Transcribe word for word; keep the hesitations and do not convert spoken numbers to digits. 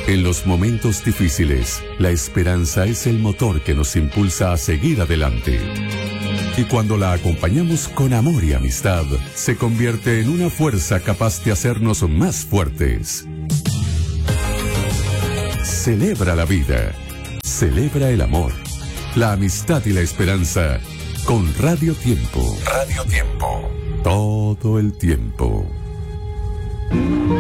En los momentos difíciles, la esperanza es el motor que nos impulsa a seguir adelante. Y cuando la acompañamos con amor y amistad, se convierte en una fuerza capaz de hacernos más fuertes. Celebra la vida. Celebra el amor, la amistad y la esperanza con Radio Tiempo. Radio Tiempo. Todo el tiempo.